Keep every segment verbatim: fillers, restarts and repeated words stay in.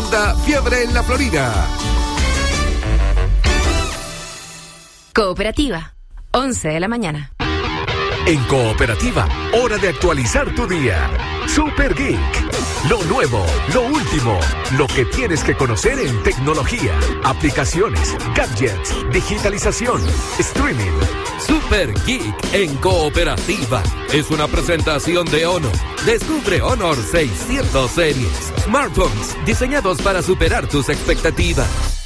Honda Fiebre en la Florida. Cooperativa, once de la mañana. En Cooperativa, hora de actualizar tu día. Super Geek. Lo nuevo, lo último, lo que tienes que conocer en tecnología, aplicaciones, gadgets, digitalización, streaming. Super Geek en Cooperativa. Es una presentación de Honor. Descubre Honor seiscientos series. Smartphones diseñados para superar tus expectativas.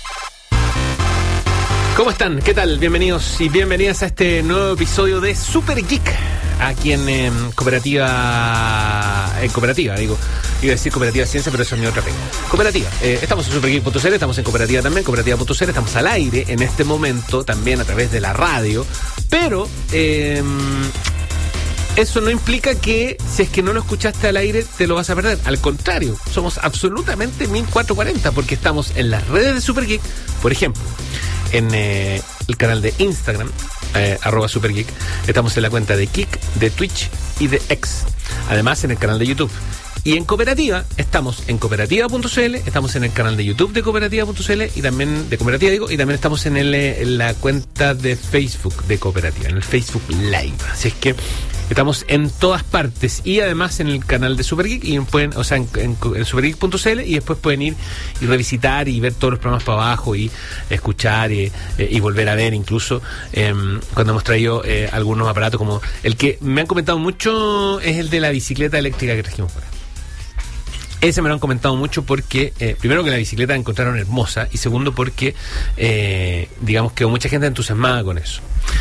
¿Cómo están? ¿Qué tal? Bienvenidos y bienvenidas a este nuevo episodio de Super Geek. Aquí en eh, Cooperativa... En Cooperativa, digo. Iba a decir Cooperativa Ciencia, pero eso es mi otra pega. Cooperativa. Eh, estamos en supergeek punto c l, estamos en Cooperativa también, Cooperativa punto c l. Estamos al aire en este momento, también a través de la radio. Pero... Eh, eso no implica que si es que no lo escuchaste al aire te lo vas a perder. Al contrario, somos absolutamente mil cuatrocientos cuarenta porque estamos en las redes de Super Geek. Por ejemplo, en eh, el canal de Instagram, eh, arroba Supergeek. Estamos en la cuenta de Kik, de Twitch y de X. Además en el canal de YouTube. Y en Cooperativa, estamos en cooperativa punto c l, estamos en el canal de YouTube de cooperativa punto c l y también de Cooperativa, digo, y también estamos en, el, en la cuenta de Facebook de Cooperativa, en el Facebook Live. Así es que estamos en todas partes y además en el canal de Supergeek y pueden, o sea, en, en, en supergeek punto c l y después pueden ir y revisitar y ver todos los programas para abajo y escuchar y, eh, y volver a ver incluso eh, cuando hemos traído eh, algunos aparatos como el que me han comentado mucho es el de la bicicleta eléctrica que trajimos por ahí. Ese me lo han comentado mucho porque, eh, primero que la bicicleta la encontraron hermosa y segundo porque, eh, digamos que mucha gente entusiasmada con eso.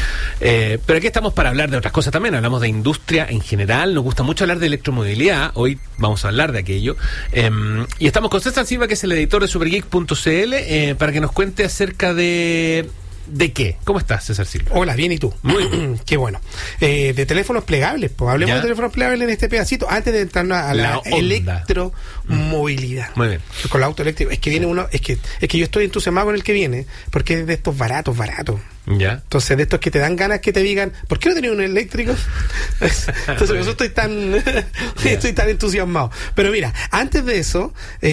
Eh, pero aquí estamos para hablar de otras cosas también, hablamos de industria en general, nos gusta mucho hablar de electromovilidad, hoy vamos a hablar de aquello. Eh, y estamos con César Silva, que es el editor de supergeek punto c l, eh, para que nos cuente acerca de... ¿De qué? ¿Cómo estás, César Silva? Hola, bien, ¿y tú? Muy bien. Qué bueno. Eh, de teléfonos plegables, pues hablemos ¿Ya? de teléfonos plegables en este pedacito, antes de entrar a la, La electromovilidad. Muy bien. Con el auto eléctrico. Es que viene uno, es que, es que yo estoy entusiasmado con el que viene, porque es de estos baratos, baratos. Ya. Entonces, de estos que te dan ganas que te digan, ¿por qué no tenés un eléctrico? Entonces, por eso estoy tan, estoy tan entusiasmado. Pero mira, antes de eso,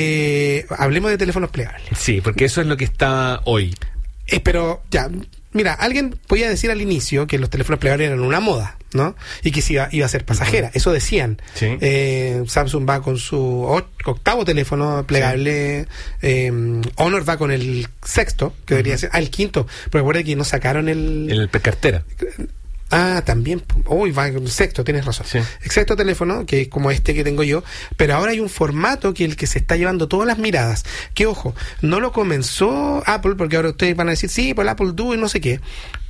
eh, hablemos de teléfonos plegables. Sí, porque eso es lo que está hoy. Eh, pero ya, mira, alguien podía decir al inicio que los teléfonos plegables eran una moda, ¿no? Y que se iba, iba a ser pasajera. Uh-huh. Eso decían. Sí. Eh, Samsung va con su o- octavo teléfono plegable. Sí. Eh, Honor va con el sexto, que uh-huh. debería ser. Ah, el quinto. Pero recuerda que no sacaron el. El cartera. Ah, también. Uy, va con el sexto, tienes razón. Sí. El sexto teléfono, que es como este que tengo yo, pero ahora hay un formato que el que se está llevando todas las miradas. Que ojo, no lo comenzó Apple, porque ahora ustedes van a decir, sí, pues el Apple Duo y no sé qué.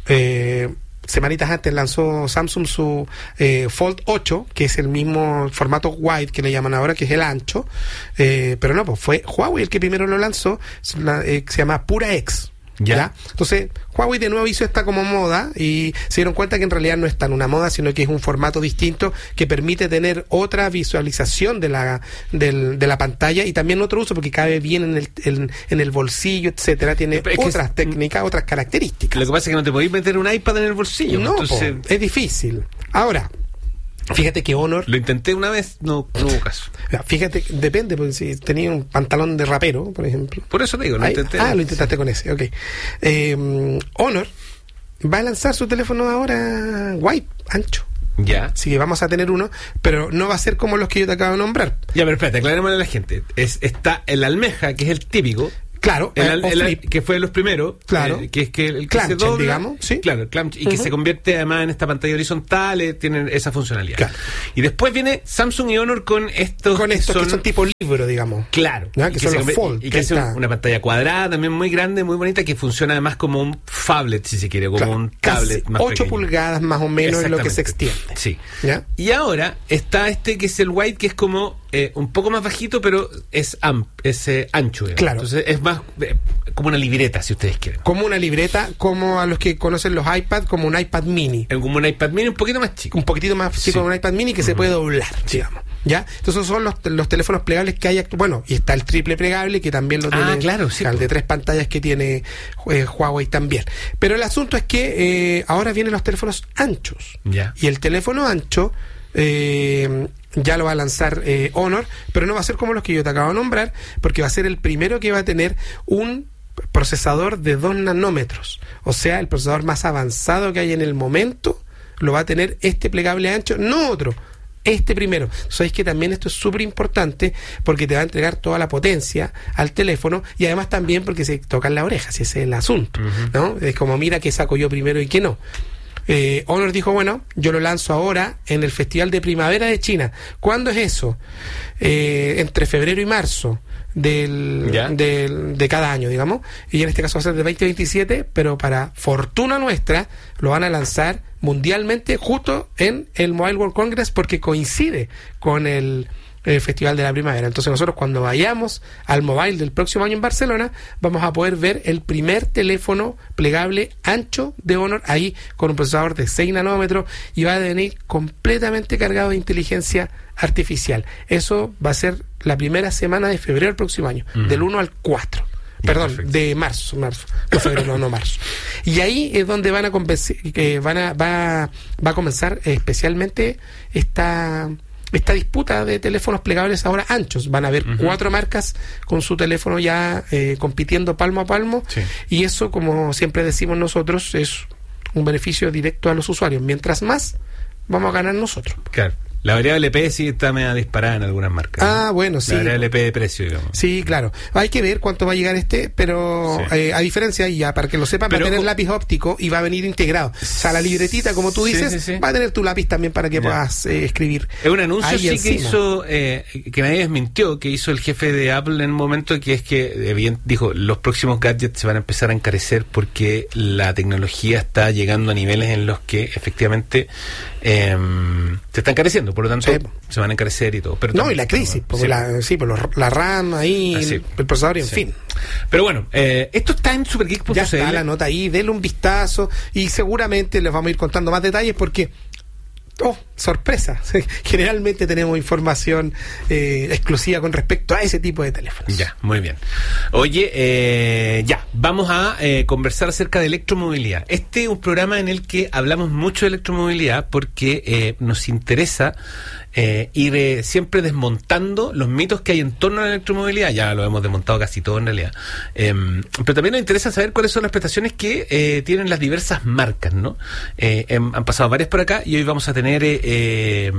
Eh, semanitas antes lanzó Samsung su eh, Fold ocho, que es el mismo formato wide que le llaman ahora, que es el ancho. Eh, pero no, pues fue Huawei el que primero lo lanzó, la, eh, se llama Pura X. ¿Ya? ¿Ya? Entonces, Huawei de nuevo hizo esta como moda y se dieron cuenta que en realidad no es tan una moda, sino que es un formato distinto que permite tener otra visualización de la del, de la pantalla y también otro uso porque cabe bien en el, en, en el bolsillo, etcétera. Tiene es otras es, técnicas, otras características. Lo que pasa es que no te podéis meter un iPad en el bolsillo. No, entonces... po, es difícil. Ahora, fíjate que Honor... Lo intenté una vez, no, no hubo caso. Fíjate, depende, porque si tenía un pantalón de rapero, por ejemplo. Por eso te digo, lo Ahí, intenté. Ah, lo intentaste con ese, ok. Eh, Honor va a lanzar su teléfono ahora wide, ancho. Ya. Así que vamos a tener uno, pero no va a ser como los que yo te acabo de nombrar. Ya, pero espérate, aclarémosle a la gente. Es, está el almeja, que es el típico. Claro, el, el, el, que fue de los primeros, claro, eh, que es que el que clamshell, se dobla, digamos, sí, claro, el clamshell, y uh-huh. que se convierte además en esta pantalla horizontal, eh, tienen esa funcionalidad. Claro. Y después viene Samsung y Honor con estos, con estos que, son, que son tipo libro, digamos. Claro, ¿ya? Que, que son los fold, y que es una pantalla cuadrada también muy grande, muy bonita, que funciona además como un phablet, si se quiere, como claro, un tablet más ocho pequeño. Pulgadas más o menos es lo que se extiende. Sí. ¿Ya? Y ahora está este que es el White, que es como eh, un poco más bajito, pero es amp, es eh, ancho. Digamos. Claro. Entonces es más eh, como una libreta, si ustedes quieren. Como una libreta, como a los que conocen los iPad, como un iPad mini. Como un iPad mini un poquito más chico. Un poquitito más chico, sí. Un iPad mini que uh-huh. se puede doblar, digamos. ¿Ya? Entonces son los, los teléfonos plegables que hay actu- bueno, y está el triple plegable que también lo tiene, ah, claro, sí, el de tres pantallas que tiene eh, Huawei también. Pero el asunto es que eh, ahora vienen los teléfonos anchos. Ya. Y el teléfono ancho eh, ya lo va a lanzar eh, Honor, pero no va a ser como los que yo te acabo de nombrar, porque va a ser el primero que va a tener un procesador de dos nanómetros, o sea, el procesador más avanzado que hay en el momento lo va a tener este plegable ancho, no otro, este primero. Sabéis que también esto es súper importante porque te va a entregar toda la potencia al teléfono y además también porque se tocan las orejas, ese es el asunto, uh-huh. ¿no? Es como mira que saco yo primero y que no. Eh, Honor dijo, bueno, yo lo lanzo ahora en el Festival de Primavera de China. ¿Cuándo es eso? Eh, entre febrero y marzo del, del, de cada año, digamos. Y en este caso va a ser de veinte veintisiete, pero para fortuna nuestra lo van a lanzar mundialmente justo en el Mobile World Congress porque coincide con el... el Festival de la Primavera. Entonces nosotros cuando vayamos al Mobile del próximo año en Barcelona vamos a poder ver el primer teléfono plegable ancho de Honor ahí con un procesador de seis nanómetros y va a venir completamente cargado de inteligencia artificial. Eso va a ser la primera semana de febrero del próximo año, uh-huh. del uno al cuatro. Perdón, perfecto. de marzo, marzo, no febrero, no, no marzo. Y ahí es donde van a convencer, eh, van a va va a comenzar eh, especialmente esta esta disputa de teléfonos plegables ahora anchos. Van a haber uh-huh. cuatro marcas con su teléfono ya eh, compitiendo palmo a palmo, sí. y eso, como siempre decimos nosotros, es un beneficio directo a los usuarios. Mientras más, vamos a ganar nosotros. Claro. La variable P sí está media disparada en algunas marcas. Ah, ¿no? bueno, sí. La variable P de precio, digamos. Sí, claro. Hay que ver cuánto va a llegar este, pero sí. eh, a diferencia, y ya para que lo sepan, pero va a tener lápiz óptico y va a venir integrado. O sea, la libretita, como tú dices, sí, sí, sí. va a tener tu lápiz también para que ya. puedas eh, escribir. Es un anuncio sí encima. que hizo, eh, que nadie desmintió, que hizo el jefe de Apple en un momento, que es que, eh, bien, dijo, los próximos gadgets se van a empezar a encarecer porque la tecnología está llegando a niveles en los que efectivamente eh, se está encareciendo, por lo tanto... Sí. se van a encarecer y todo. Pero no, y la crisis, porque sí, la, sí, pues la RAM ahí, ah, sí. el, el procesador, y en sí. fin. Pero bueno, eh, esto está en supergeek punto c l. Ya está la nota ahí, denle un vistazo y seguramente les vamos a ir contando más detalles porque... Oh, sorpresa. Generalmente tenemos información eh, exclusiva con respecto a ese tipo de teléfonos. Ya, muy bien. Oye, eh, ya, vamos a eh, conversar acerca de electromovilidad. Este es un programa en el que hablamos mucho de electromovilidad porque eh, nos interesa eh, ir eh, siempre desmontando los mitos que hay en torno a la electromovilidad. Ya lo hemos desmontado casi todo en realidad. Eh, pero también nos interesa saber cuáles son las prestaciones que eh, tienen las diversas marcas, ¿no? Eh, eh, han pasado varias por acá y hoy vamos a tener eh, eh,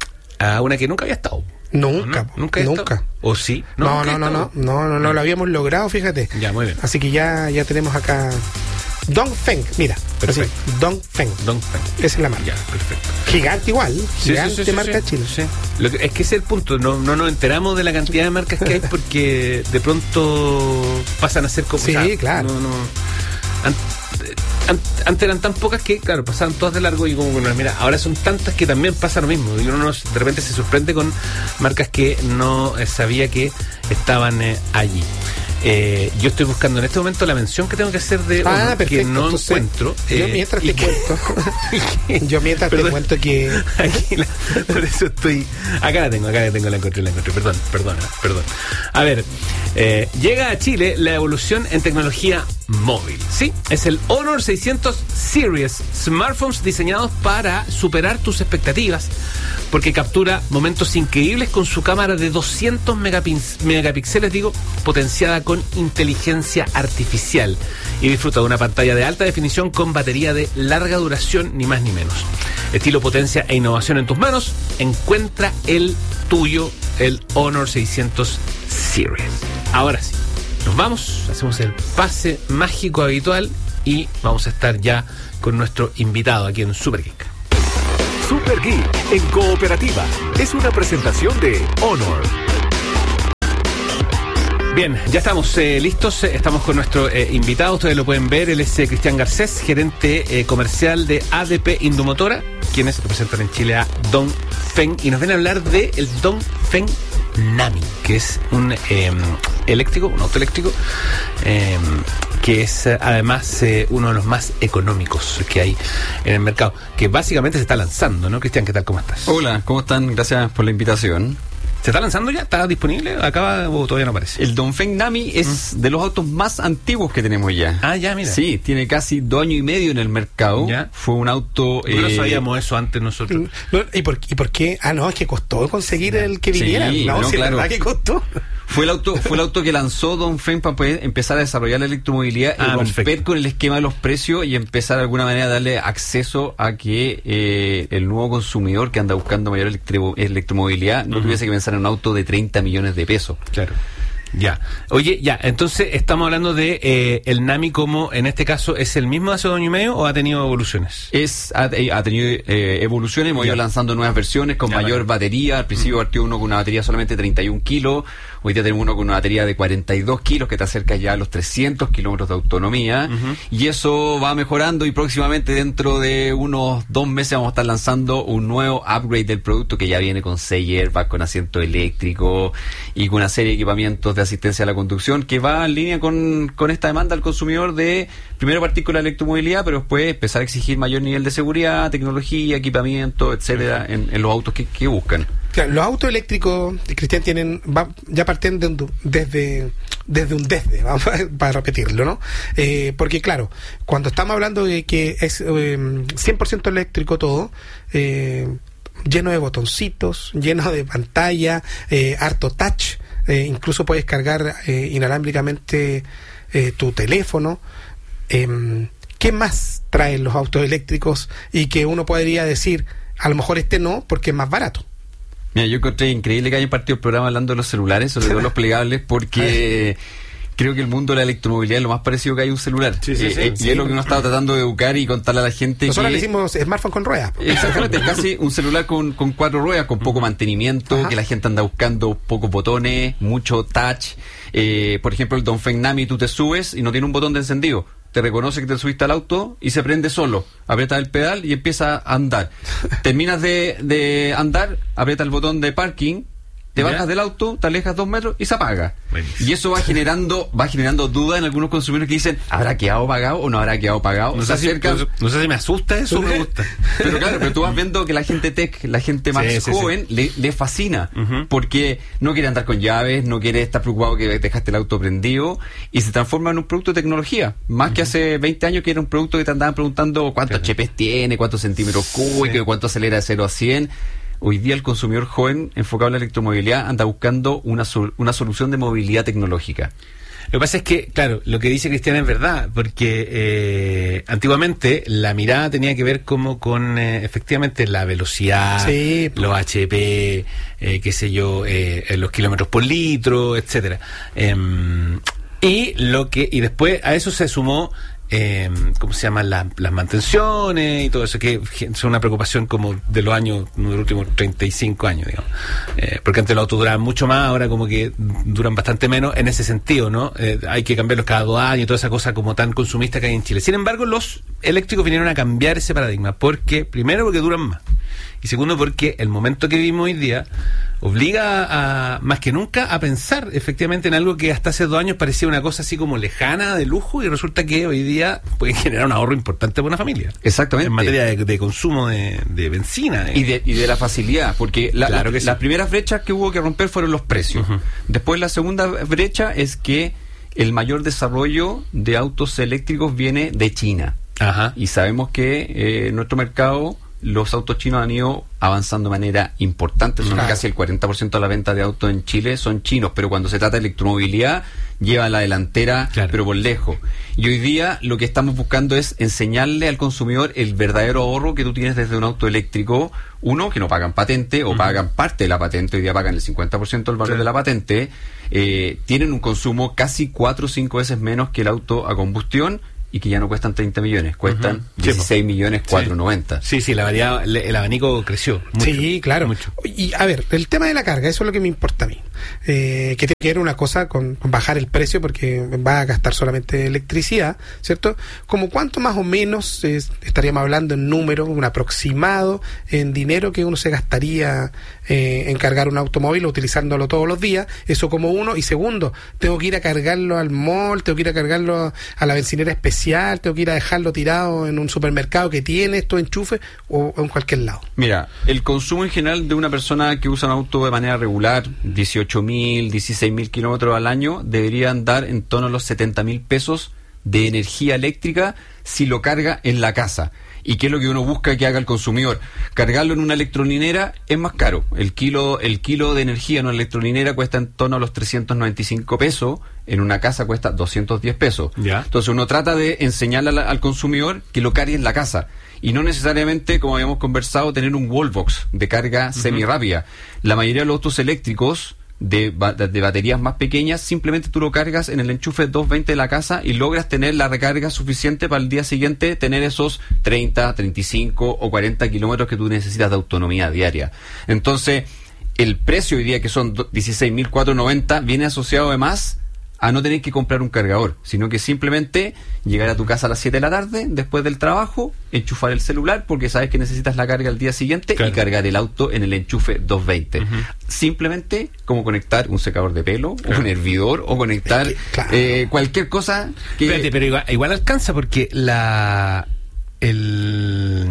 a una que nunca había estado. Nunca, ¿no? Nunca. Nunca. ¿O sí? No, no, no, no, no, no, no, no, lo habíamos logrado, fíjate. Ya, muy bien. Así que ya, ya tenemos acá Dongfeng, mira, perfecto. Así, Dongfeng. Dongfeng. Esa es la marca. Ya, perfecto. Gigante igual, sí, gigante sí, sí, sí, marca sí, china. Sí. Lo que, es que ese es el punto, no, no nos enteramos de la cantidad de marcas que hay porque de pronto pasan a ser como... Sí, o sea, claro. No, no, an, an, antes eran tan pocas que, claro, pasaban todas de largo y como, bueno, mira, ahora son tantas que también pasa lo mismo. Y uno de repente se sorprende con marcas que no eh, sabía que estaban eh, allí. Eh, yo estoy buscando en este momento la mención que tengo que hacer de ah, uno que no Entonces, encuentro. Yo mientras eh, te cuento. yo mientras perdón, te cuento que. Aquí la, por eso estoy. Acá la tengo, acá la tengo, la encontré, la encontré. Perdón, perdona, perdón. A ver, eh, llega a Chile la evolución en tecnología móvil. Sí, es el Honor seiscientos Series, smartphones diseñados para superar tus expectativas, porque captura momentos increíbles con su cámara de doscientos megapíxeles, digo, potenciada con inteligencia artificial, y disfruta de una pantalla de alta definición con batería de larga duración, ni más ni menos. Estilo, potencia e innovación en tus manos. Encuentra el tuyo, el Honor seiscientos Series. Ahora sí, nos vamos, hacemos el pase mágico habitual y vamos a estar ya con nuestro invitado aquí en Super Geek. Super Geek en Cooperativa es una presentación de Honor. Bien, ya estamos eh, listos, estamos con nuestro eh, invitado, ustedes lo pueden ver, él es eh, Cristian Garcés, gerente eh, comercial de A D P Indumotora, quienes representan en Chile a Dongfeng, y nos viene a hablar de el Dongfeng Nami, que es un eh, eléctrico, un auto eléctrico, eh, que es eh, además eh, uno de los más económicos que hay en el mercado, que básicamente se está lanzando, ¿no? Cristian, ¿qué tal? ¿Cómo estás? Hola, ¿cómo están? Gracias por la invitación. ¿Se está lanzando ya? ¿Está disponible? ¿Acaba o todavía no aparece? El Dongfeng Nami es mm. de los autos más antiguos que tenemos ya. Ah, ya, mira. Sí, tiene casi dos años y medio en el mercado. Ya. Fue un auto... No eh, sabíamos eso antes nosotros. ¿Y por, ¿Y por qué? Ah, no, es que costó conseguir el que viniera. Sí, no, no, si claro. ¿Verdad que costó? Fue el auto, fue el auto que lanzó Dongfeng para poder empezar a desarrollar la electromovilidad ah, y romper perfecto. con el esquema de los precios y empezar de alguna manera a darle acceso a que eh, el nuevo consumidor que anda buscando mayor electro, electromovilidad no uh-huh. tuviese que pensar en un auto de treinta millones de pesos. Claro. Ya. Oye, ya, entonces estamos hablando de eh, el Nami como, en este caso, ¿es el mismo de hace dos años y medio o ha tenido evoluciones? Es Ha, ha tenido eh, evoluciones, hemos ido lanzando nuevas versiones con ya, mayor vale. batería. Al principio mm. partió uno con una batería solamente de treinta y un kilos, hoy día tenemos uno con una batería de cuarenta y dos kilos que te acerca ya a los trescientos kilómetros de autonomía, uh-huh. y eso va mejorando y próximamente dentro de unos dos meses vamos a estar lanzando un nuevo upgrade del producto que ya viene con seis airbags, con asiento eléctrico y con una serie de equipamientos de asistencia a la conducción que va en línea con, con esta demanda al consumidor de primero partir con la electromovilidad, pero después empezar a exigir mayor nivel de seguridad, tecnología, equipamiento, etcétera, en, en los autos que, que buscan. Claro, los autos eléctricos, Cristian, tienen va, ya parten de un, desde desde un desde, vamos a, para repetirlo, ¿no? Eh, porque claro, cuando estamos hablando de que es eh, cien por ciento eléctrico todo, eh, lleno de botoncitos, lleno de pantalla, eh, harto touch, eh, incluso puedes cargar eh, inalámbricamente eh, tu teléfono. Eh, ¿Qué más traen los autos eléctricos y que uno podría decir, a lo mejor este no, porque es más barato? Mira, yo encontré increíble que hayan partido el programa hablando de los celulares, sobre todo los plegables, porque creo que el mundo de la electromovilidad es lo más parecido que hay a un celular. Sí, sí, eh, sí, eh, sí. Y es lo que uno estaba tratando de educar y contarle a la gente. Nosotros que le hicimos smartphone con ruedas. Exactamente, casi un celular con, con cuatro ruedas, con poco mantenimiento, ajá. que la gente anda buscando pocos botones, mucho touch. Eh, por ejemplo, el Dongfeng Nami, tú te subes y no tiene un botón de encendido. Te reconoce que te subiste al auto y se prende solo. Aprieta el pedal y empieza a andar. Terminas de, de andar, aprieta el botón de parking, te ¿Ya? bajas del auto, te alejas dos metros y se apaga. Buenísimo. Y eso va generando va generando dudas en algunos consumidores que dicen, ¿habrá quedado pagado o no habrá quedado pagado? No, sé si, no, no sé si me asusta eso o me gusta. Pero claro, pero tú vas viendo que la gente tech, la gente más sí, joven, sí, sí. Le, le fascina. Uh-huh. Porque no quiere andar con llaves, no quiere estar preocupado que dejaste el auto prendido y se transforma en un producto de tecnología. Más uh-huh. que hace veinte años que era un producto que te andaban preguntando cuántos claro. H P tiene, cuántos centímetros cúbicos, sí. cuánto acelera de cero a cien. Hoy día el consumidor joven enfocado en la electromovilidad anda buscando una, sol- una solución de movilidad tecnológica. Lo que pasa es que, claro, lo que dice Cristian es verdad, porque eh, antiguamente la mirada tenía que ver como con eh, efectivamente la velocidad, sí, los H P, eh, qué sé yo, eh, los kilómetros por litro, etcétera. Eh, y lo que y después a eso se sumó Eh, ¿cómo se llaman? La, las mantenciones y todo eso, que son una preocupación como de los años, de los últimos treinta y cinco años, digamos. Eh, porque antes los autos duraban mucho más, ahora como que duran bastante menos en ese sentido, ¿no? Eh, hay que cambiarlos cada dos años y toda esa cosa como tan consumista que hay en Chile. Sin embargo, los eléctricos vinieron a cambiar ese paradigma, porque, primero, porque duran más. Y segundo, porque el momento que vivimos hoy día obliga a, más que nunca, a pensar efectivamente en algo que hasta hace dos años parecía una cosa así como lejana, de lujo, y resulta que hoy día puede generar un ahorro importante para una familia. Exactamente. En materia de, de consumo de, de benzina. Y de, y de la facilidad, porque la, claro que la, sí. las primeras brechas que hubo que romper fueron los precios. Uh-huh. Después la segunda brecha es que el mayor desarrollo de autos eléctricos viene de China. Ajá. Y sabemos que eh, nuestro mercado, los autos chinos han ido avanzando de manera importante, son claro. casi el cuarenta por ciento de la venta de autos en Chile son chinos, pero cuando se trata de electromovilidad lleva la delantera, claro. pero por lejos. Y hoy día lo que estamos buscando es enseñarle al consumidor el verdadero ahorro que tú tienes desde un auto eléctrico. Uno, que no pagan patente o uh-huh. pagan parte de la patente, hoy día pagan el cincuenta por ciento del valor sí. de la patente, eh, tienen un consumo casi cuatro o cinco veces menos que el auto a combustión, y que ya no cuestan treinta millones, cuestan uh-huh. dieciséis millones cuatrocientos noventa. Sí, sí, la variedad, el abanico creció mucho. Sí, claro. Mucho. Y a ver, el tema de la carga, eso es lo que me importa a mí. Eh, que tiene que ver una cosa con, con bajar el precio porque va a gastar solamente electricidad, ¿cierto? Como cuánto más o menos eh, estaríamos hablando en números, un aproximado en dinero que uno se gastaría eh, en cargar un automóvil utilizándolo todos los días, eso como uno. Y segundo, tengo que ir a cargarlo al mall, tengo que ir a cargarlo a la bencinera especial, comercial, tengo que ir a dejarlo tirado en un supermercado que tiene estos enchufes o, o en cualquier lado. Mira, el consumo en general de una persona que usa un auto de manera regular, dieciocho mil, dieciséis mil kilómetros al año, debería andar en torno a los setenta mil pesos de energía eléctrica si lo carga en la casa. ¿Y qué es lo que uno busca que haga el consumidor? Cargarlo en una electrolinera es más caro. El kilo el kilo de energía en una electrolinera cuesta en torno a los trescientos noventa y cinco pesos. En una casa cuesta doscientos diez pesos. ¿Ya? Entonces uno trata de enseñarle al, al consumidor que lo cargue en la casa. Y no necesariamente, como habíamos conversado, tener un wallbox de carga uh-huh. semi-rápida. La mayoría de los autos eléctricos De, de baterías más pequeñas, simplemente tú lo cargas en el enchufe doscientos veinte de la casa y logras tener la recarga suficiente para el día siguiente tener esos treinta, treinta y cinco o cuarenta kilómetros que tú necesitas de autonomía diaria. Entonces, el precio hoy día, que son dieciséis mil cuatrocientos noventa, viene asociado además a no tener que comprar un cargador, sino que simplemente llegar a tu casa a las siete de la tarde, después del trabajo, enchufar el celular, porque sabes que necesitas la carga al día siguiente, claro. y cargar el auto en el enchufe doscientos veinte. Uh-huh. Simplemente como conectar un secador de pelo, claro. un hervidor, o conectar es que, claro. eh, cualquier cosa que... Espérate, pero igual, igual alcanza, porque la el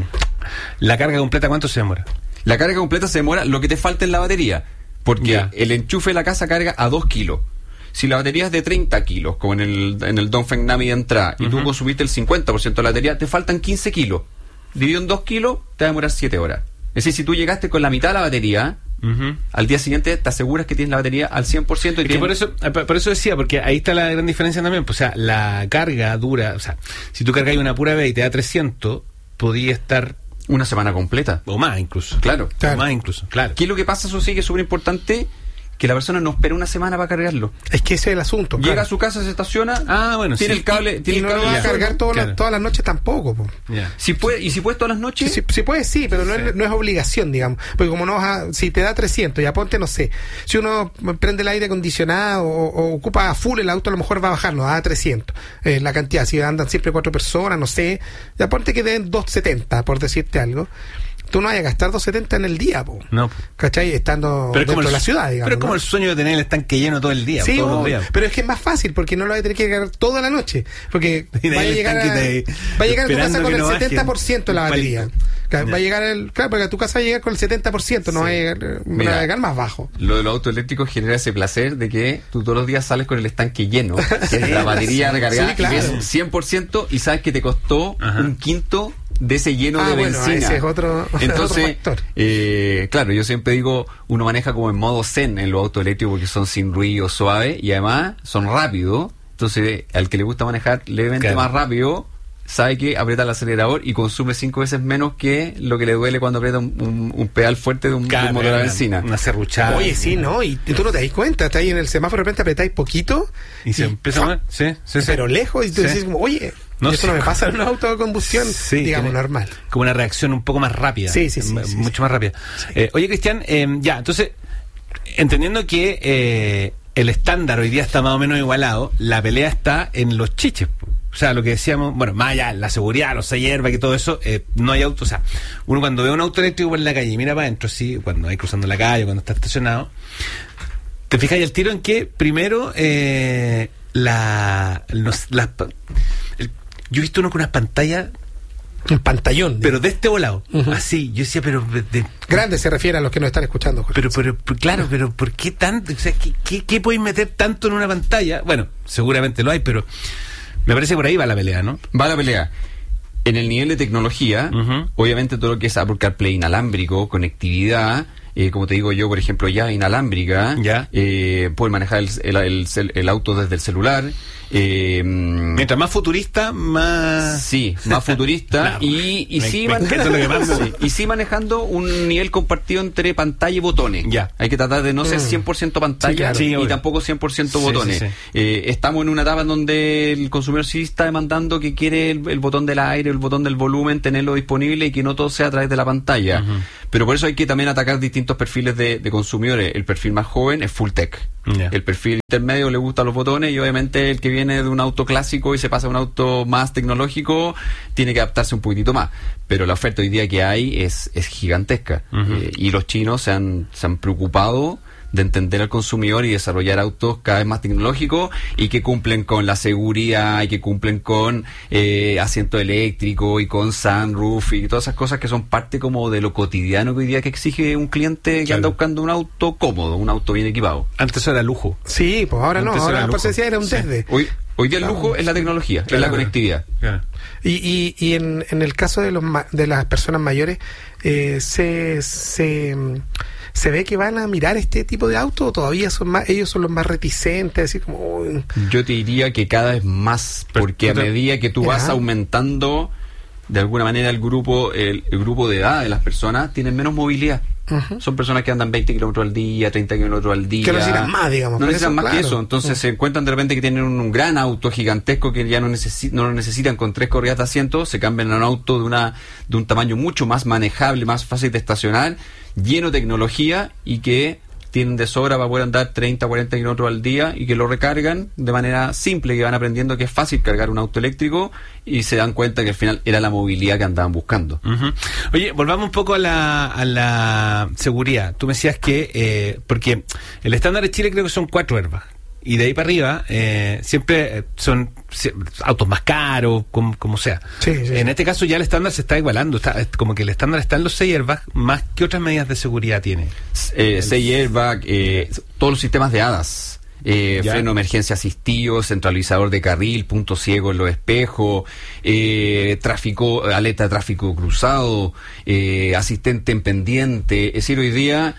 la carga completa, ¿cuánto se demora? La carga completa se demora lo que te falta en la batería, porque yeah. el enchufe de la casa carga a dos kilos. Si la batería es de treinta kilos, como en el, en el Dongfeng Nami de entrada, y uh-huh. tú consumiste el cincuenta por ciento de la batería, te faltan quince kilos. Dividido en dos kilos, te va a demorar siete horas. Es decir, si tú llegaste con la mitad de la batería, uh-huh. al día siguiente te aseguras que tienes la batería al cien por ciento. Y tienes... por eso por eso decía, porque ahí está la gran diferencia también. Pues, o sea, la carga dura, o sea, si tú cargas una pura vez y te da trescientos, podía estar... una semana completa. O más incluso. Claro. claro. O más incluso, claro. ¿Qué es lo que pasa? Eso sí que es súper importante, que la persona no espera una semana para cargarlo. Es que ese es el asunto. Llega claro. a su casa, se estaciona, ah, bueno, tiene sí. el cable, tiene y el no cable lo va a cargar todas, claro. las, todas las noches tampoco. Po. Yeah. Si puede, y si puedes todas las noches. Si, si puedes, sí, pero no, sí. Es, no es obligación, digamos. Porque como no vas a, si te da trescientos, ya ponte, no sé, si uno prende el aire acondicionado o, o ocupa a full el auto, a lo mejor va a bajar, no da trescientos. Eh, la cantidad, si andan siempre cuatro personas, no sé, ya ponte que den doscientos setenta, por decirte algo. Tú no vayas a gastar doscientos setenta en el día, po. No. ¿Cachai? Estando pero dentro el, de la ciudad, digamos. Pero es como ¿no? el sueño de tener el estanque lleno todo el día. Sí, todos oh, los días. Pero es que es más fácil, porque no lo vas a tener que cargar toda la noche. Porque vaya a llegar a, te, va a llegar a tu casa con el no setenta por ciento de la batería. Va yeah. a llegar el, claro, porque a tu casa va a llegar con el setenta por ciento, sí. no va a llegar, Mira, va a llegar más bajo. Lo de los autos eléctricos genera ese placer de que tú todos los días sales con el estanque lleno, sí, la batería recargada, sí, claro. y ves cien por ciento y sabes que te costó Ajá. un quinto de ese lleno ah, de bueno, benzina. Ese es otro, Entonces, otro factor. Eh, claro, yo siempre digo, uno maneja como en modo zen en los autos eléctricos porque son sin ruido, suaves y además son rápidos. Entonces, al que le gusta manejar levemente claro. más rápido, sabe que aprieta el acelerador y consume cinco veces menos que lo que le duele cuando aprieta un, un, un pedal fuerte de un, claro, de un motor de benzina. Una serruchada. Oye, sí, ¿no? Y tú no te das cuenta, estás ahí en el semáforo, de repente apretáis poquito y, y se empieza a... Sí, sí, sí. Pero lejos, y tú sí. decís como, oye... No, eso sí. no me pasa en un auto de combustión, sí, digamos, normal. Como una reacción un poco más rápida. Sí, sí, sí. sí mucho sí. más rápida. Sí. Eh, oye, Cristian, eh, ya, entonces, entendiendo que eh, el estándar hoy día está más o menos igualado, la pelea está en los chiches. O sea, lo que decíamos, bueno, más allá, la seguridad, los airbags y todo eso, eh, no hay auto. O sea, uno cuando ve un auto eléctrico por la calle y mira para adentro, sí, cuando hay cruzando la calle, cuando está estacionado, te fijas el tiro en que, primero, eh, la... Los, las, el, yo he visto uno con unas pantallas. Un pantallón. Pero de este volado. Uh-huh. Así. Yo decía, pero. De, de, grande se refiere a los que nos están escuchando, Jorge. Pero, pero, pero, claro, pero ¿por qué tanto? O sea, ¿qué, qué, qué podéis meter tanto en una pantalla? Bueno, seguramente lo hay, pero me parece que por ahí va la pelea, ¿no? Va la pelea. En el nivel de tecnología, uh-huh. obviamente todo lo que es Apple CarPlay inalámbrico, conectividad. Eh, como te digo yo, por ejemplo, ya inalámbrica, ya. Eh, puede manejar el, el, el, el auto desde el celular. Eh, Mientras más futurista, más... Sí, más futurista. no, y, y, me, sí me manejando, sí, y sí manejando un nivel compartido entre pantalla y botones. Ya. Hay que tratar de no ser cien por ciento pantalla sí, claro. sí, y obvio. Tampoco cien por ciento botones. Sí, sí, sí. Eh, estamos en una etapa en donde el consumidor sí está demandando que quiere el, el botón del aire, el botón del volumen, tenerlo disponible y que no todo sea a través de la pantalla. Uh-huh. Pero por eso hay que también atacar distintos perfiles de, de consumidores. El perfil más joven es full tech. Yeah. El perfil intermedio le gustan los botones y obviamente el que viene de un auto clásico y se pasa a un auto más tecnológico tiene que adaptarse un poquitito más. Pero la oferta hoy día que hay es, es gigantesca. Uh-huh. Eh, y los chinos se han, se han preocupado de entender al consumidor y desarrollar autos cada vez más tecnológicos y que cumplen con la seguridad y que cumplen con eh, asiento eléctrico y con sunroof y todas esas cosas que son parte como de lo cotidiano que hoy día que exige un cliente que claro. anda buscando un auto cómodo, un auto bien equipado. Antes eso era lujo. Sí, pues ahora Antes no, ahora por decía era un sí. desde. Hoy, hoy día el lujo claro. es la tecnología, claro. es la conectividad. Claro. Y, y, y en, en el caso de los de las personas mayores, eh, se, se se ve que van a mirar este tipo de auto o todavía son más, ellos son los más reticentes, así como oh. Yo te diría que cada vez más, porque pero, a medida que tú ya. vas aumentando de alguna manera el grupo el, el grupo de edad de las personas tienen menos movilidad. Uh-huh. Son personas que andan veinte kilómetros al día, treinta kilómetros al día. Que no necesitan más, digamos. No necesitan eso, más claro. que eso. Entonces uh-huh. se encuentran de repente que tienen un, un gran auto gigantesco que ya no, necesi- no lo necesitan con tres corridas de asiento, se cambian a un auto de una de un tamaño mucho más manejable, más fácil de estacionar, lleno de tecnología y que tienen de sobra para poder andar treinta, cuarenta kilómetros al día y que lo recargan de manera simple, que van aprendiendo que es fácil cargar un auto eléctrico y se dan cuenta que al final era la movilidad que andaban buscando. Uh-huh. Oye, volvamos un poco a la, a la seguridad. Tú me decías que, eh, porque el estándar de Chile creo que son cuatro airbags. Y de ahí para arriba, eh, siempre son autos más caros, como, como sea. Sí, sí, en sí. este caso ya el estándar se está igualando. Está, como que el estándar está en los seis airbags, más que otras medidas de seguridad tiene. Eh, seis airbags, eh, todos los sistemas de A D A S. Eh, freno de emergencia asistido, centralizador de carril, punto ciego en los espejos, eh, tráfico, alerta de tráfico cruzado, eh, asistente en pendiente. Es decir, hoy día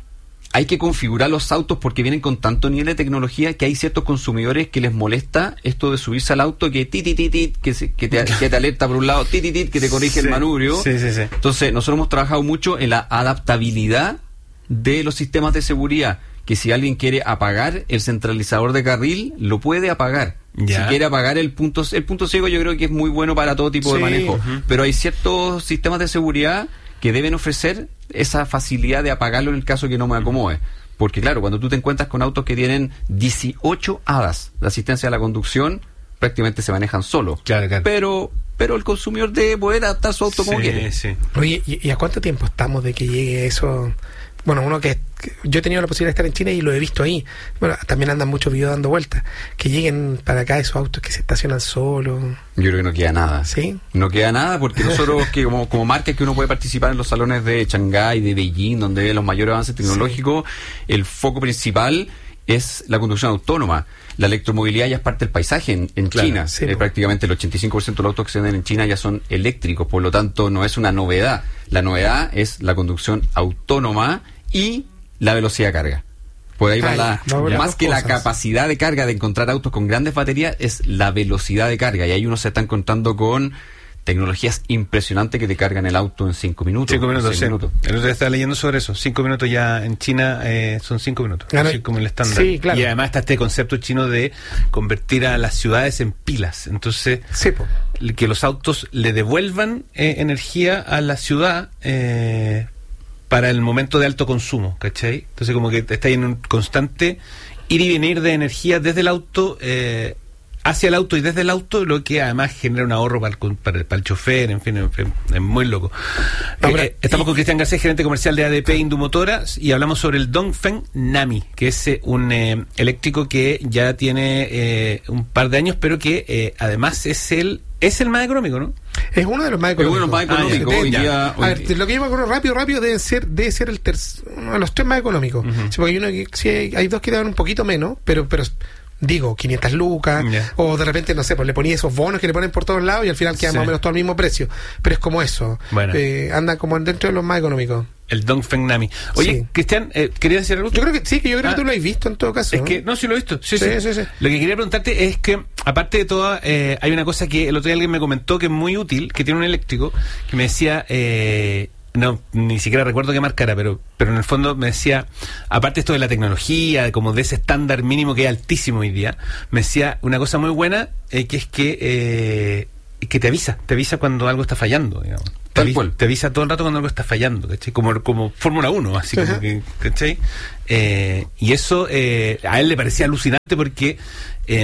hay que configurar los autos porque vienen con tanto nivel de tecnología que hay ciertos consumidores que les molesta esto de subirse al auto que ti ti ti ti que, se, que, te, que te alerta por un lado, ti ti ti que te corrige sí, el manubrio. Sí, sí, sí. Entonces nosotros hemos trabajado mucho en la adaptabilidad de los sistemas de seguridad, que si alguien quiere apagar el centralizador de carril, lo puede apagar. Ya. Si quiere apagar el punto el punto ciego, yo creo que es muy bueno para todo tipo sí, de manejo. Uh-huh. Pero hay ciertos sistemas de seguridad que deben ofrecer esa facilidad de apagarlo en el caso que no me acomode. Porque claro, cuando tú te encuentras con autos que tienen dieciocho A D A S de asistencia a la conducción, prácticamente se manejan solos. Claro, claro. Pero pero el consumidor debe poder adaptar su auto sí, como quiere. Sí. Oye, ¿y, ¿y a cuánto tiempo estamos de que llegue eso? Bueno, uno que, que yo he tenido la posibilidad de estar en China y lo he visto ahí. Bueno, también andan muchos videos dando vueltas. Que lleguen para acá esos autos que se estacionan solos. Yo creo que no queda nada. ¿Sí? No queda nada porque nosotros, que como, como marca que uno puede participar en los salones de Shanghái, de Beijing, donde hay los mayores avances tecnológicos, sí. El foco principal es la conducción autónoma. La electromovilidad ya es parte del paisaje en, en claro, China. Sí, eh, prácticamente el ochenta y cinco por ciento de los autos que se venden en China ya son eléctricos, por lo tanto no es una novedad. La novedad es la conducción autónoma y la velocidad de carga. Por ahí va Ay, la... No, más que cosas. La capacidad de carga de encontrar autos con grandes baterías es la velocidad de carga. Y ahí uno se está encontrando con tecnologías impresionantes que te cargan el auto en cinco minutos. Cinco minutos, sí. minutos. El otro día estaba leyendo sobre eso. Cinco minutos ya en China eh, son cinco minutos. Claro. Así como el estándar. Sí, claro. Y además está este concepto chino de convertir a las ciudades en pilas. Entonces, sí, po. que los autos le devuelvan eh, energía a la ciudad eh, para el momento de alto consumo, ¿cachai? Entonces como que está en un constante ir y venir de energía desde el auto eh, hacia el auto y desde el auto, lo que además genera un ahorro para el, para el, para el chofer, en fin, en fin, es muy loco. No, eh, pero, estamos y, con Cristian Garcés, gerente comercial de A D P Indumotora, y hablamos sobre el Dongfeng Nami, que es eh, un eh, eléctrico que ya tiene eh, un par de años, pero que eh, además es el es el más económico, ¿no? Es uno de los más económicos. Es uno de los más económicos. Ah, hoy día, hoy a ver, lo que yo me acuerdo rápido, rápido, debe ser, debe ser el tercer, uno de los tres más económicos. Uh-huh. Sí, porque hay, uno que, sí, hay, hay dos que dan un poquito menos, pero pero digo, quinientas lucas, yeah. O de repente, no sé, pues le ponía esos bonos que le ponen por todos lados y al final queda sí. más o menos todo al mismo precio. Pero es como eso. Bueno. Eh, andan como dentro de los más económicos. El Dongfeng Nami. Oye, sí. Cristian, eh, ¿querías decir algo? Yo creo que sí, que yo creo ah, que tú lo has visto en todo caso. Es ¿no? que, no, sí lo he visto. Sí, sí, sí. sí, sí. Lo que quería preguntarte es que, aparte de todo, eh, hay una cosa que el otro día alguien me comentó que es muy útil, que tiene un eléctrico, que me decía... Eh, no, ni siquiera recuerdo qué marca era, pero, pero en el fondo me decía, aparte esto de la tecnología, de como de ese estándar mínimo que es altísimo hoy día, me decía una cosa muy buena, eh, que es que eh, que te avisa, te avisa cuando algo está fallando, digamos. Te avisa, te avisa todo el rato cuando algo está fallando, ¿cachai? Como, como Fórmula uno, así como uh-huh. que, ¿cachai? Eh, y eso eh, a él le parecía alucinante porque... Eh,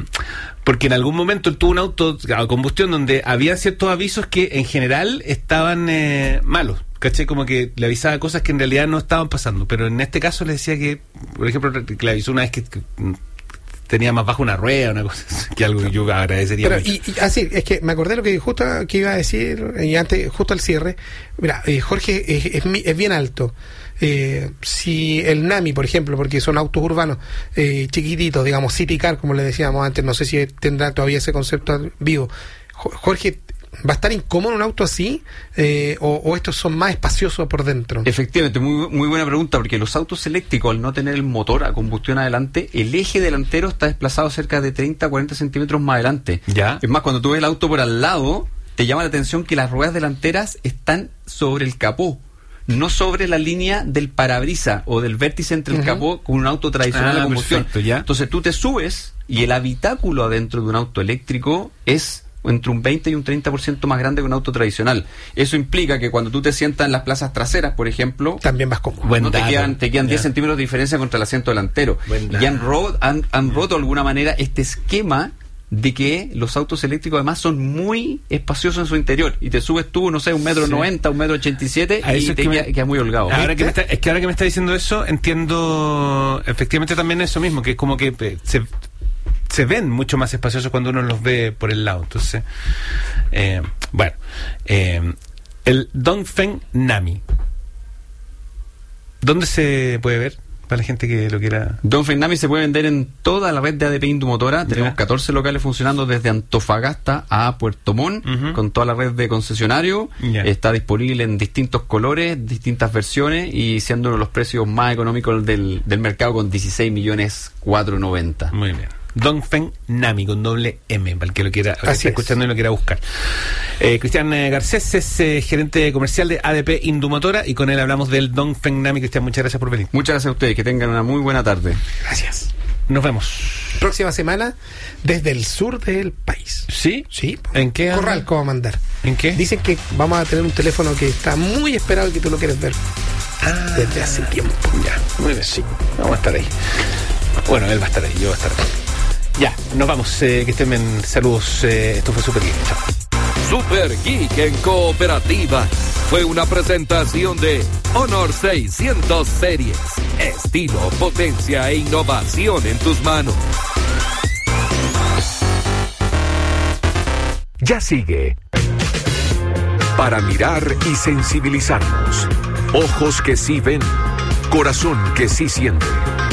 porque en algún momento él tuvo un auto a combustión donde había ciertos avisos que en general estaban eh, malos, ¿cachai? Como que le avisaba cosas que en realidad no estaban pasando, pero en este caso le decía que, por ejemplo, que le avisó una vez que, que tenía más bajo una rueda, una cosa así, que algo que yo agradecería pero, mucho. Y, y así, es que me acordé lo que justo que iba a decir, y antes, justo al cierre. Mira, eh, Jorge es, es, es bien alto. Eh, si el Nami, por ejemplo, porque son autos urbanos eh, chiquititos, digamos, City Car, como le decíamos antes, no sé si tendrá todavía ese concepto vivo. Jorge, ¿va a estar incómodo un auto así? Eh, o, ¿O estos son más espaciosos por dentro? Efectivamente, muy, muy buena pregunta, porque los autos eléctricos, al no tener el motor a combustión adelante, el eje delantero está desplazado cerca de treinta a cuarenta centímetros más adelante. ¿Ya? Es más, cuando tú ves el auto por al lado, te llama la atención que las ruedas delanteras están sobre el capó, no sobre la línea del parabrisas o del vértice entre el uh-huh. capó con un auto tradicional ah, de combustión. Perfecto, ¿ya? Entonces tú te subes y el habitáculo adentro de un auto eléctrico es entre un veinte y un treinta por ciento más grande que un auto tradicional. Eso implica que cuando tú te sientas en las plazas traseras, por ejemplo, también vas cómodo. Bueno, no te quedan, te quedan diez centímetros de diferencia contra el asiento delantero. Y han, ro- han, han roto de alguna manera este esquema de que los autos eléctricos además son muy espaciosos en su interior y te subes tú, no sé, un metro sí. noventa, un metro ochenta y siete y te queda, me... queda muy holgado. Ahora que me está, es que ahora que me está diciendo eso, entiendo efectivamente también eso mismo, que es como que se, se ven mucho más espaciosos cuando uno los ve por el lado. Entonces, eh, bueno, eh, el Dongfeng Nami, ¿dónde se puede ver? Para la gente que lo quiera. Dongfeng Nami se puede vender en toda la red de A D P Indumotora. Tenemos catorce locales funcionando desde Antofagasta a Puerto Montt, uh-huh. con toda la red de concesionarios. Yeah. Está disponible en distintos colores, distintas versiones y siendo uno de los precios más económicos del, del mercado con dieciséis millones cuatrocientos noventa. Muy bien. Dongfeng Nami con doble M, para el que lo quiera, que está escuchando y lo quiera buscar. Eh, Cristian Garcés es eh, gerente comercial de A D P Indumotora y con él hablamos del Dongfeng Nami. Cristian, muchas gracias por venir. Muchas gracias a ustedes, que tengan una muy buena tarde. Gracias. Nos vemos. Próxima semana desde el sur del país. ¿Sí? Sí. ¿En qué? Corralco va a mandar. ¿En qué? Dicen que vamos a tener un teléfono que está muy esperado y que tú lo quieres ver. Ah, desde hace tiempo. Ya, muy bien. Sí, vamos a estar ahí. Bueno, él va a estar ahí, yo voy a estar ahí. Ya, nos vamos, eh, que estén bien. Saludos, eh, esto fue Super Geek. Chao. Super Geek en Cooperativa fue una presentación de Honor seiscientos Series. Estilo, potencia e innovación en tus manos. Ya sigue. Para mirar y sensibilizarnos. Ojos que sí ven, corazón que sí siente.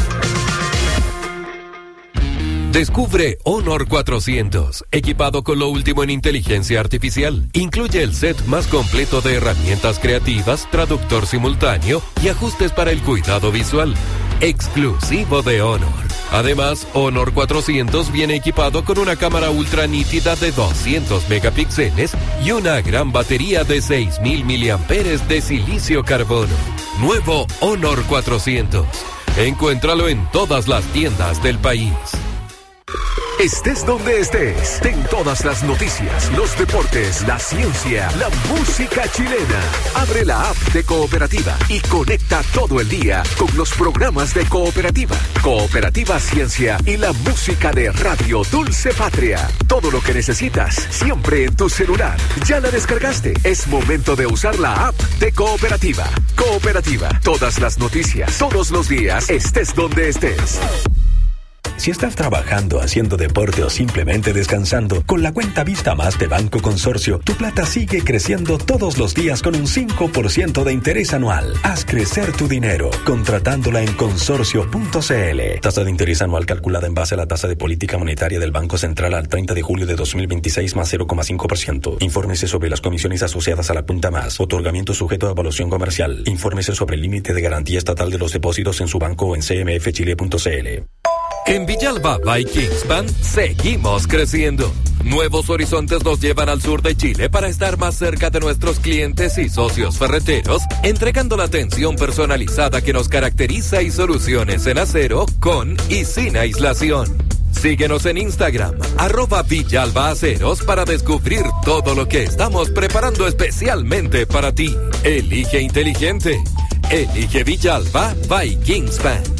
Descubre Honor cuatrocientos, equipado con lo último en inteligencia artificial. Incluye el set más completo de herramientas creativas, traductor simultáneo y ajustes para el cuidado visual. Exclusivo de Honor. Además, Honor cuatrocientos viene equipado con una cámara ultra nítida de doscientos megapíxeles y una gran batería de seis mil miliamperios de silicio carbono. Nuevo Honor cuatrocientos. Encuéntralo en todas las tiendas del país. Estés donde estés, ten todas las noticias, los deportes, la ciencia, la música chilena. Abre la app de Cooperativa y conecta todo el día con los programas de Cooperativa, Cooperativa Ciencia y la música de Radio Dulce Patria. Todo lo que necesitas, siempre en tu celular. ¿Ya la descargaste? Es momento de usar la app de Cooperativa. Cooperativa, todas las noticias, todos los días, estés donde estés. Si estás trabajando, haciendo deporte o simplemente descansando, con la cuenta Vista Más de Banco Consorcio, tu plata sigue creciendo todos los días con un cinco por ciento de interés anual. Haz crecer tu dinero, contratándola en consorcio punto c l. Tasa de interés anual calculada en base a la tasa de política monetaria del Banco Central al treinta de julio de dos mil veintiséis más cero coma cinco por ciento. Infórmese sobre las comisiones asociadas a la cuenta Más. Otorgamiento sujeto a evaluación comercial. Infórmese sobre el límite de garantía estatal de los depósitos en su banco o en c m f chile punto c l. En Villalba by Kingspan seguimos creciendo. Nuevos horizontes nos llevan al sur de Chile para estar más cerca de nuestros clientes y socios ferreteros, entregando la atención personalizada que nos caracteriza y soluciones en acero con y sin aislación. Síguenos en Instagram, arroba Villalba Aceros, para descubrir todo lo que estamos preparando especialmente para ti. Elige inteligente. Elige Villalba by Kingspan.